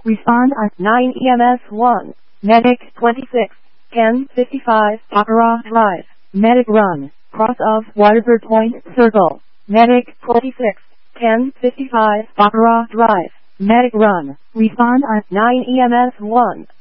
Respond on 9 EMS 1. Medic 26. 1055 Opera Drive. Medic run. Cross of Waterford Point Circle. Medic 26. 1055 Opera Drive. Medic run. Respond on 9 EMS 1.